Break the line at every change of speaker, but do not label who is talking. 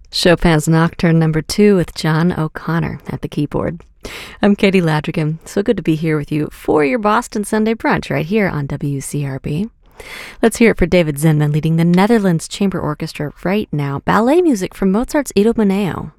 Chopin's Nocturne Number 2 with John O'Connor at the keyboard. I'm Katie Ladrigan. So good to be here with you for your Boston Sunday brunch right here on WCRB. Let's hear it for David Zinman leading the Netherlands Chamber Orchestra right now. Ballet music from Mozart's Idomeneo.